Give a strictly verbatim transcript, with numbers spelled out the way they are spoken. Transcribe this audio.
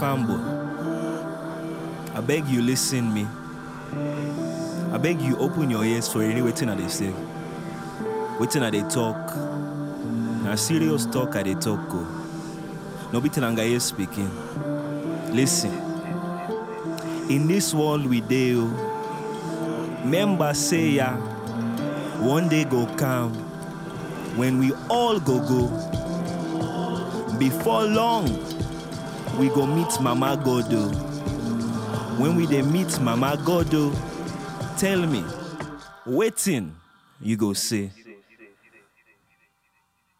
farm boy. I beg you listen me. I beg you open your ears for any waiting at they say. Waiting at they talk. Na serious talk at they talk go. No be Tenangaye speaking. Listen. In this world we deal. Member say ya. One day go come. When we all go go. Before long, we go meet Mama Godo. When we dey meet Mama Godo, tell me, waiting you go say.